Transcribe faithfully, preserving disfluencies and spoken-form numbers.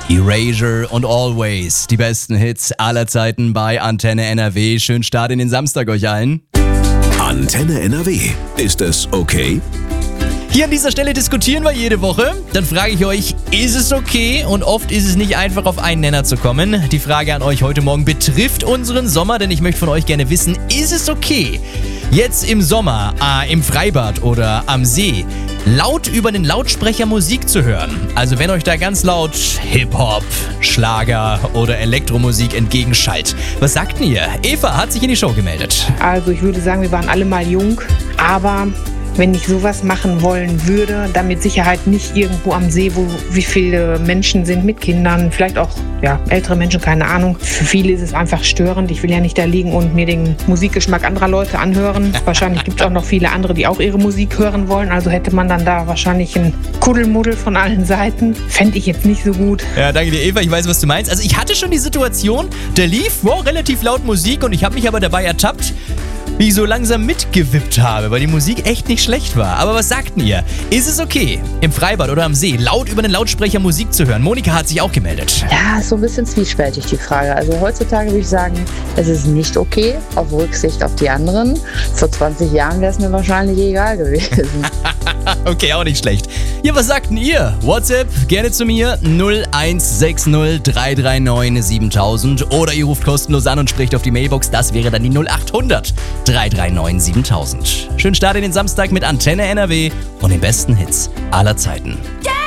Erasure und Always, die besten Hits aller Zeiten bei Antenne N R W. Schönen Start in den Samstag euch allen. Antenne N R W. Ist es okay? Hier an dieser Stelle diskutieren wir jede Woche. Dann frage ich euch, ist es okay? Und oft ist es nicht einfach, auf einen Nenner zu kommen. Die Frage an euch heute Morgen betrifft unseren Sommer, denn ich möchte von euch gerne wissen, ist es okay, jetzt im Sommer, äh, im Freibad oder am See, laut über den Lautsprecher Musik zu hören? Also wenn euch da ganz laut Hip-Hop, Schlager oder Elektromusik entgegenschallt. Was sagt denn ihr? Eva hat sich in die Show gemeldet. Also ich würde sagen, wir waren alle mal jung, aber wenn ich sowas machen wollen würde, dann mit Sicherheit nicht irgendwo am See, wo wie viele Menschen sind mit Kindern, vielleicht auch ja, ältere Menschen, keine Ahnung. Für viele ist es einfach störend. Ich will ja nicht da liegen und mir den Musikgeschmack anderer Leute anhören. Wahrscheinlich gibt es auch noch viele andere, die auch ihre Musik hören wollen. Also hätte man dann da wahrscheinlich ein Kuddelmuddel von allen Seiten. Fände ich jetzt nicht so gut. Ja, danke dir, Eva. Ich weiß, was du meinst. Also ich hatte schon die Situation, da lief wow, relativ laut Musik und ich habe mich aber dabei ertappt, wie ich so langsam mitgewippt habe, weil die Musik echt nicht schlecht war. Aber was sagt denn ihr? Ist es okay, im Freibad oder am See laut über den Lautsprecher Musik zu hören? Monika hat sich auch gemeldet. Ja, ist so ein bisschen zwiespältig die Frage. Also heutzutage würde ich sagen, es ist nicht okay, auf Rücksicht auf die anderen. Vor zwanzig Jahren wäre es mir wahrscheinlich egal gewesen. Okay, auch nicht schlecht. Ja, was sagt denn ihr? WhatsApp gerne zu mir null eins sechs null drei drei neun siebentausend oder ihr ruft kostenlos an und spricht auf die Mailbox. Das wäre dann die null acht hundert drei drei neun siebentausend. Schönen Start in den Samstag mit Antenne N R W und den besten Hits aller Zeiten.